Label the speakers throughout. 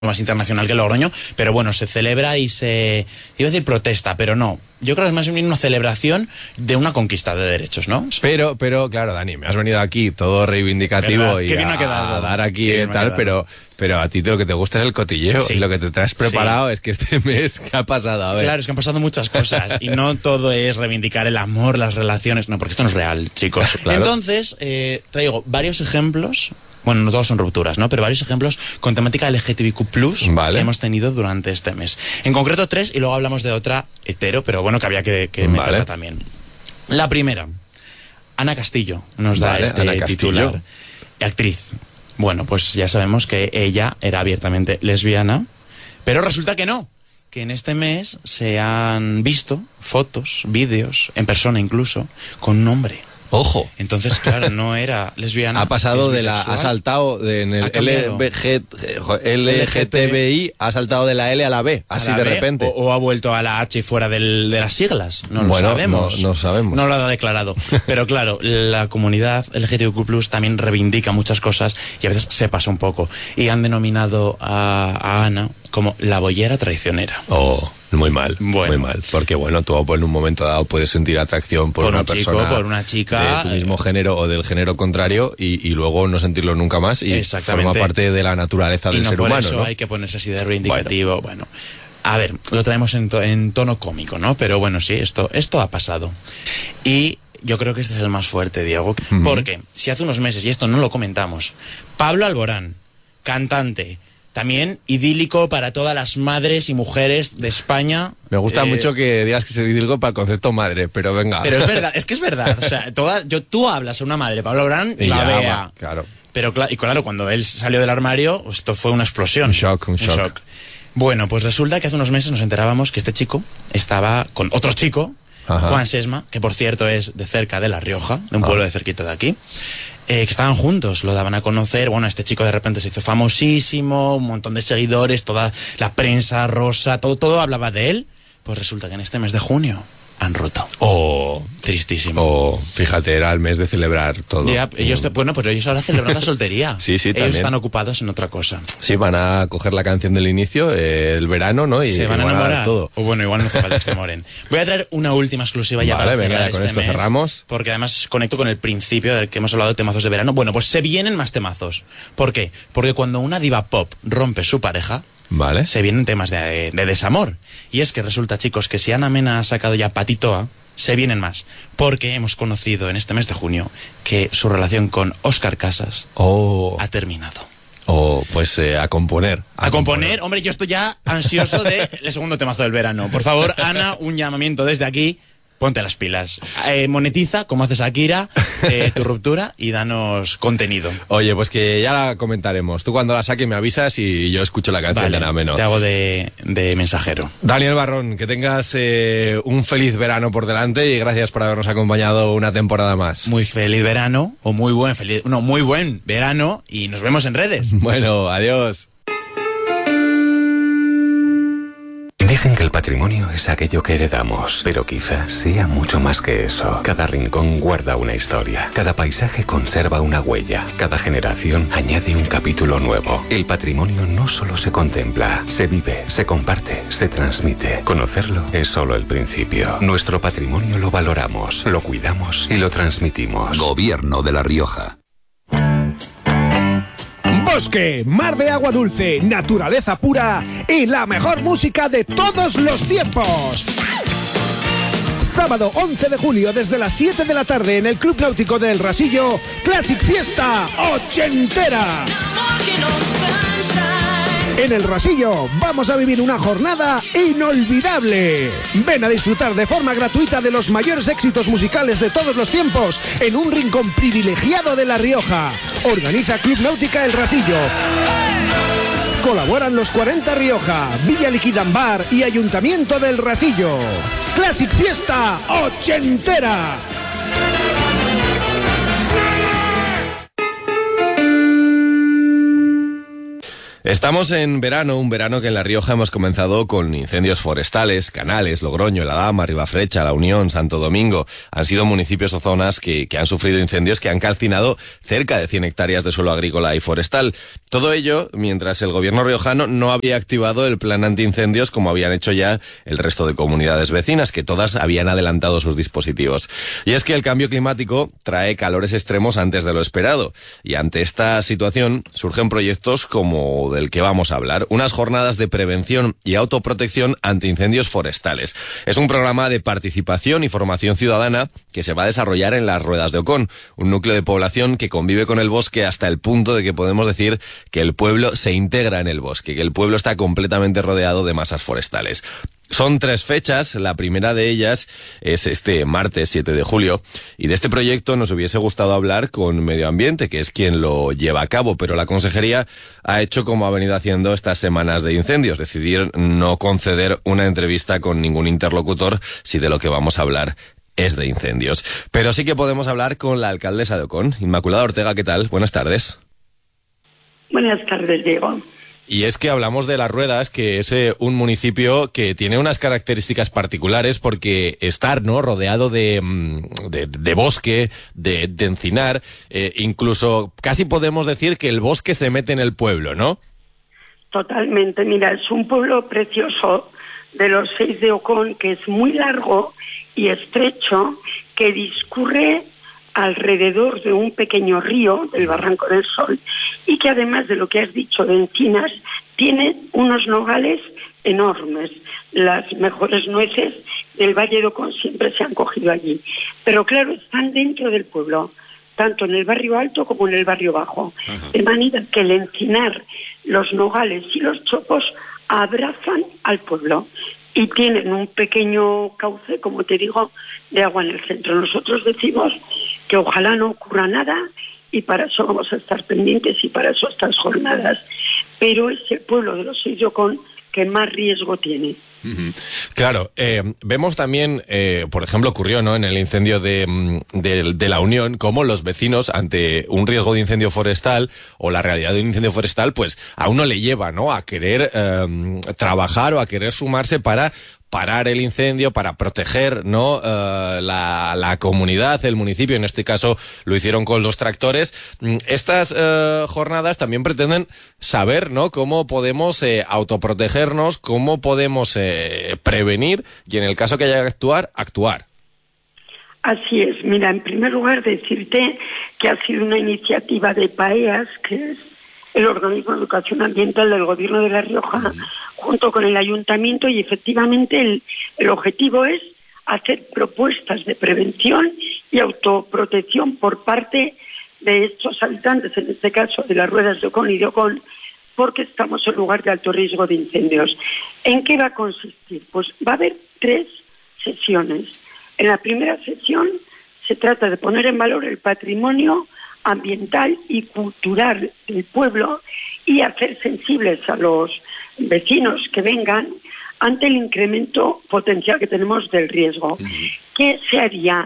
Speaker 1: más internacional que Logroño, pero bueno, se celebra y se... iba a decir protesta, pero no. Yo creo que es más bien una celebración de una conquista de derechos, ¿no?
Speaker 2: Pero, claro, Dani, me has venido aquí todo reivindicativo
Speaker 1: ¿verdad?
Speaker 2: y
Speaker 1: Qué bien ha quedado.
Speaker 2: a dar aquí
Speaker 1: Qué bien
Speaker 2: tal, pero a ti lo que te gusta es el cotilleo,
Speaker 1: Sí.
Speaker 2: y lo que te traes preparado es que este mes, ¿qué ha pasado? A ver.
Speaker 1: Claro, es que han pasado muchas cosas y no todo es reivindicar el amor, las relaciones, no, porque esto no es real, chicos.
Speaker 2: Claro.
Speaker 1: Entonces, traigo varios ejemplos. Bueno, no todos son rupturas, ¿no? Pero varios ejemplos con temática LGTBIQ+,
Speaker 2: Vale.
Speaker 1: que hemos tenido durante este mes. En concreto 3, y luego hablamos de otra hetero, pero bueno, que había que meterla
Speaker 2: Vale.
Speaker 1: también. La primera, Ana Castillo nos da
Speaker 2: Vale,
Speaker 1: este
Speaker 2: Ana Castillo.
Speaker 1: titular. Actriz. Bueno, pues ya sabemos que ella era abiertamente lesbiana, pero resulta que no. Que en este mes se han visto fotos, vídeos, en persona incluso, con un hombre.
Speaker 2: Ojo.
Speaker 1: Entonces, claro, no era lesbiana.
Speaker 2: Ha pasado
Speaker 1: es
Speaker 2: de la...
Speaker 1: bisexual.
Speaker 2: Ha saltado en el
Speaker 1: Ha cambiado.
Speaker 2: LGTBI, ha saltado de la L a la B,
Speaker 1: A
Speaker 2: así
Speaker 1: la
Speaker 2: de
Speaker 1: B,
Speaker 2: repente.
Speaker 1: O ha vuelto a la H fuera de las siglas. No
Speaker 2: Bueno,
Speaker 1: lo sabemos.
Speaker 2: no sabemos.
Speaker 1: No lo ha declarado. Pero claro, la comunidad LGTBIQ+ también reivindica muchas cosas y a veces se pasa un poco. Y han denominado a Ana como la boyera traicionera.
Speaker 2: Oh, muy mal,
Speaker 1: Bueno.
Speaker 2: muy mal. Porque bueno, tú en un momento dado puedes sentir atracción por una
Speaker 1: un chico,
Speaker 2: persona,
Speaker 1: por una chica,
Speaker 2: de tu mismo género o del género contrario y luego no sentirlo nunca más y
Speaker 1: Exactamente.
Speaker 2: forma parte de la naturaleza
Speaker 1: Y
Speaker 2: del
Speaker 1: no
Speaker 2: ser
Speaker 1: por
Speaker 2: humano,
Speaker 1: eso
Speaker 2: ¿no?
Speaker 1: hay que ponerse así de reivindicativo. Bueno. A ver, lo traemos en tono cómico, ¿no? Pero bueno, sí, esto ha pasado. Y yo creo que este es el más fuerte, Diego. Porque si hace unos meses, y esto no lo comentamos, Pablo Alborán, cantante, también idílico para todas las madres y mujeres de España.
Speaker 2: Me gusta mucho que digas que es idílico para el concepto madre, pero venga.
Speaker 1: Pero es verdad, es que es verdad. O sea, tú hablas a una madre, Pablo Alborán, y la
Speaker 2: ya,
Speaker 1: vea.
Speaker 2: va, claro.
Speaker 1: Pero claro, cuando él salió del armario, esto fue una explosión.
Speaker 2: Un shock.
Speaker 1: Bueno, pues resulta que hace unos meses nos enterábamos que este chico estaba con otro chico,
Speaker 2: Ajá.
Speaker 1: Juan Sesma, que por cierto es de cerca de La Rioja, de un pueblo de cerquita de aquí, que estaban juntos, lo daban a conocer. Bueno, este chico de repente se hizo famosísimo, un montón de seguidores, toda la prensa rosa, todo hablaba de él. Pues resulta que en este mes de junio han roto.
Speaker 2: Oh,
Speaker 1: Tristísimo.
Speaker 2: fíjate, era el mes de celebrar todo.
Speaker 1: Ya, bueno, pero ellos ahora celebran la soltería.
Speaker 2: Sí,
Speaker 1: ellos
Speaker 2: también.
Speaker 1: están ocupados en otra cosa.
Speaker 2: Sí, van a coger la canción del inicio, el verano, ¿no? Y
Speaker 1: Se van a
Speaker 2: dar
Speaker 1: enamorar.
Speaker 2: todo.
Speaker 1: O bueno, igual no hace falta que se enamoren. Voy a traer una última exclusiva ya
Speaker 2: Vale,
Speaker 1: para
Speaker 2: venga,
Speaker 1: cerrar
Speaker 2: con
Speaker 1: este
Speaker 2: esto
Speaker 1: mes,
Speaker 2: cerramos.
Speaker 1: porque además conecto con el principio del que hemos hablado de temazos de verano. Bueno, pues se vienen más temazos. ¿Por qué? Porque cuando una diva pop rompe su pareja,
Speaker 2: Vale.
Speaker 1: se vienen temas de desamor. Y es que resulta, chicos, que si Ana Mena ha sacado ya Patitoa, se vienen más. Porque hemos conocido en este mes de junio que su relación con Óscar Casas ha terminado.
Speaker 2: Pues a componer.
Speaker 1: A componer, hombre, yo estoy ya ansioso de el segundo temazo del verano. Por favor, Ana, un llamamiento desde aquí. Ponte las pilas. Monetiza, como hace Shakira, tu ruptura y danos contenido.
Speaker 2: Oye, pues que ya la comentaremos. Tú cuando la saques me avisas y yo escucho la canción de Ana Mena.
Speaker 1: Te hago de mensajero.
Speaker 2: Daniel Barrón, que tengas un feliz verano por delante y gracias por habernos acompañado una temporada más.
Speaker 1: Muy feliz verano, o muy buen verano, y nos vemos en redes.
Speaker 2: Bueno, adiós.
Speaker 3: Dicen que el patrimonio es aquello que heredamos, pero quizás sea mucho más que eso. Cada rincón guarda una historia, cada paisaje conserva una huella, cada generación añade un capítulo nuevo. El patrimonio no solo se contempla, se vive, se comparte, se transmite. Conocerlo es solo el principio. Nuestro patrimonio lo valoramos, lo cuidamos y lo transmitimos.
Speaker 4: Gobierno de La Rioja.
Speaker 5: Bosque, mar de agua dulce, naturaleza pura y la mejor música de todos los tiempos. Sábado 11 de julio desde las 7 de la tarde en el Club Náutico del Rasillo, Classic Fiesta Ochentera. En el Rasillo vamos a vivir una jornada inolvidable. Ven a disfrutar de forma gratuita de los mayores éxitos musicales de todos los tiempos en un rincón privilegiado de La Rioja. Organiza Club Náutica El Rasillo. Colaboran los 40 Rioja, Villa Liquidambar y Ayuntamiento del Rasillo. Classic Fiesta Ochentera.
Speaker 2: Estamos en verano, un verano que en La Rioja hemos comenzado con incendios forestales. Canales, Logroño, La Dama, Ribafrecha, La Unión, Santo Domingo. Han sido municipios o zonas que han sufrido incendios que han calcinado cerca de 100 hectáreas de suelo agrícola y forestal. Todo ello mientras el gobierno riojano no había activado el plan antiincendios como habían hecho ya el resto de comunidades vecinas, que todas habían adelantado sus dispositivos. Y es que el cambio climático trae calores extremos antes de lo esperado. Y ante esta situación surgen proyectos como del que vamos a hablar, unas jornadas de prevención y autoprotección ante incendios forestales. Es un programa de participación y formación ciudadana que se va a desarrollar en las Ruedas de Ocón, un núcleo de población que convive con el bosque hasta el punto de que podemos decir que el pueblo se integra en el bosque, que el pueblo está completamente rodeado de masas forestales. Son 3 fechas, la primera de ellas es este martes 7 de julio, y de este proyecto nos hubiese gustado hablar con Medio Ambiente, que es quien lo lleva a cabo, pero la Consejería ha hecho como ha venido haciendo estas semanas de incendios, decidir no conceder una entrevista con ningún interlocutor si de lo que vamos a hablar es de incendios. Pero sí que podemos hablar con la alcaldesa de Ocón, Inmaculada Ortega. ¿Qué tal? Buenas tardes.
Speaker 4: Buenas tardes, Diego.
Speaker 2: Y es que hablamos de Las Ruedas, que es un municipio que tiene unas características particulares porque estar, ¿no?, rodeado de bosque, de encinar, incluso casi podemos decir que el bosque se mete en el pueblo, ¿no?
Speaker 4: Totalmente. Mira, es un pueblo precioso de los 6 de Ocón, que es muy largo y estrecho, que discurre alrededor de un pequeño río, del Barranco del Sol, y que además de lo que has dicho de encinas, tiene unos nogales enormes. Las mejores nueces del Valle de Ocón siempre se han cogido allí. Pero claro, están dentro del pueblo, tanto en el barrio alto como en el barrio bajo. Ajá. De manera que el encinar, los nogales y los chopos abrazan al pueblo y tienen un pequeño cauce, como te digo, de agua en el centro. Nosotros decimos que ojalá no ocurra nada y para eso vamos a estar pendientes y para eso estas jornadas. Pero es el pueblo de los 6 de Ocón que más riesgo tiene.
Speaker 2: Claro, vemos también, por ejemplo, ocurrió, ¿no?, en el incendio de La Unión, cómo los vecinos, ante un riesgo de incendio forestal o la realidad de un incendio forestal, pues a uno le lleva, ¿no?, a querer trabajar o a querer sumarse para parar el incendio, para proteger, ¿no?, la comunidad, el municipio. En este caso lo hicieron con los tractores. Estas jornadas también pretenden saber, ¿no?, cómo podemos autoprotegernos, cómo podemos prevenir y en el caso que haya que actuar.
Speaker 4: Así es. Mira, en primer lugar decirte que ha sido una iniciativa de PAEAS, que es el organismo de educación ambiental del Gobierno de La Rioja, junto con el ayuntamiento, y efectivamente el objetivo es hacer propuestas de prevención y autoprotección por parte de estos habitantes, en este caso de las Ruedas de Ocón y de Ocón, porque estamos en lugar de alto riesgo de incendios. ¿En qué va a consistir? Pues va a haber 3 sesiones. En la primera sesión se trata de poner en valor el patrimonio ambiental y cultural del pueblo y hacer sensibles a los vecinos que vengan ante el incremento potencial que tenemos del riesgo. ¿Qué se haría?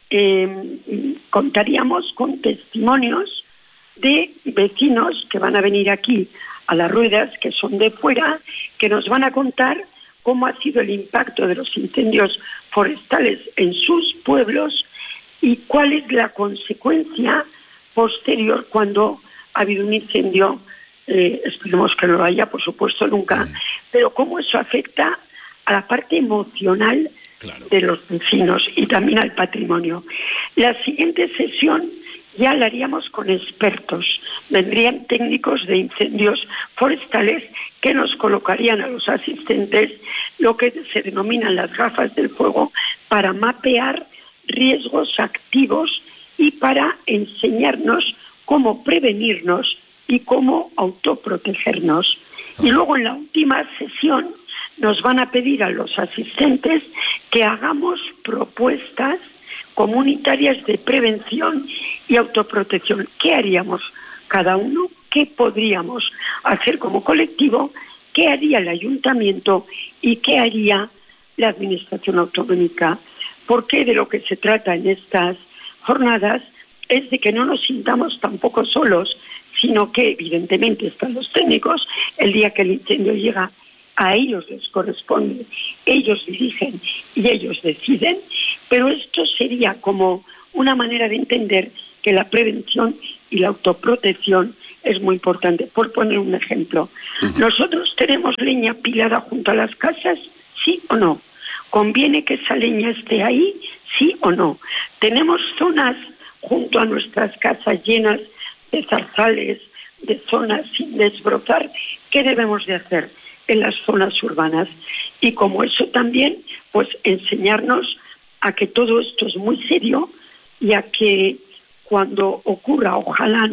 Speaker 4: Contaríamos con testimonios de vecinos que van a venir aquí a Las Ruedas, que son de fuera, que nos van a contar cómo ha sido el impacto de los incendios forestales en sus pueblos y cuál es la consecuencia posterior cuando ha habido un incendio. Esperemos que no lo haya, por supuesto, nunca, pero cómo eso afecta a la parte emocional, claro, de los vecinos y también al patrimonio. La siguiente sesión ya la haríamos con expertos. Vendrían técnicos de incendios forestales que nos colocarían a los asistentes lo que se denominan las gafas del fuego para mapear riesgos activos y para enseñarnos cómo prevenirnos y cómo autoprotegernos. Y luego en la última sesión nos van a pedir a los asistentes que hagamos propuestas comunitarias de prevención y autoprotección. ¿Qué haríamos cada uno? ¿Qué podríamos hacer como colectivo? ¿Qué haría el ayuntamiento? ¿Y qué haría la administración autonómica? Porque de lo que se trata en estas jornadas es de que no nos sintamos tampoco solos, sino que evidentemente están los técnicos. El día que el incendio llega, a ellos les corresponde, ellos dirigen y ellos deciden, pero esto sería como una manera de entender que la prevención y la autoprotección es muy importante. Por poner un ejemplo, nosotros tenemos leña apilada junto a las casas, ¿sí o no? ¿Conviene que esa leña esté ahí? ¿Sí o no? Tenemos zonas junto a nuestras casas llenas de zarzales, de zonas sin desbrozar. ¿Qué debemos de hacer en las zonas urbanas? Y como eso también, pues enseñarnos a que todo esto es muy serio y a que cuando ocurra, ojalá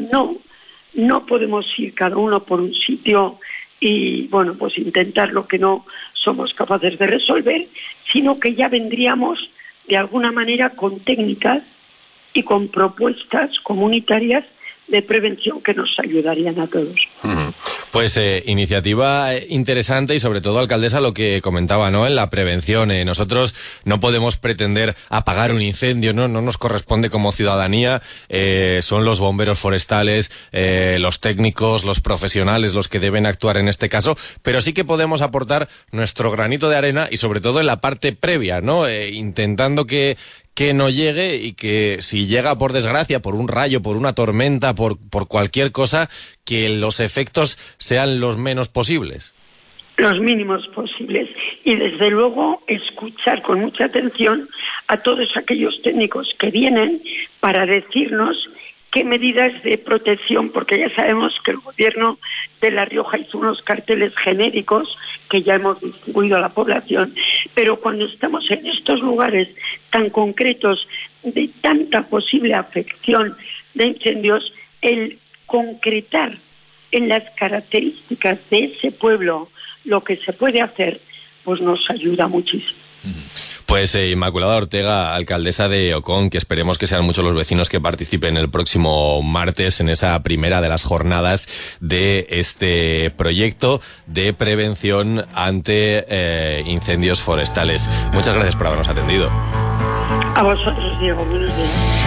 Speaker 4: no podemos ir cada uno por un sitio y, bueno, pues intentar lo que no somos capaces de resolver, sino que ya vendríamos de alguna manera con técnicas y con propuestas comunitarias de prevención que nos ayudarían a todos.
Speaker 2: Pues iniciativa interesante y sobre todo, alcaldesa, lo que comentaba, ¿no? En la prevención. Nosotros no podemos pretender apagar un incendio, no nos corresponde como ciudadanía. Son los bomberos forestales, los técnicos, los profesionales los que deben actuar en este caso, pero sí que podemos aportar nuestro granito de arena y sobre todo en la parte previa, ¿no? Intentando que no llegue y que si llega por desgracia, por un rayo, por una tormenta, por cualquier cosa, que los efectos sean los menos posibles.
Speaker 4: Los mínimos posibles. Y desde luego escuchar con mucha atención a todos aquellos técnicos que vienen para decirnos qué medidas de protección, porque ya sabemos que el gobierno de La Rioja hizo unos carteles genéricos que ya hemos distribuido a la población, pero cuando estamos en estos lugares tan concretos de tanta posible afección de incendios, el concretar en las características de ese pueblo lo que se puede hacer, pues nos ayuda muchísimo.
Speaker 2: Pues Inmaculada Ortega, alcaldesa de Ocón, que esperemos que sean muchos los vecinos que participen el próximo martes en esa primera de las jornadas de este proyecto de prevención ante incendios forestales. Muchas gracias por habernos atendido.
Speaker 4: A vosotros, Diego. Buenos días.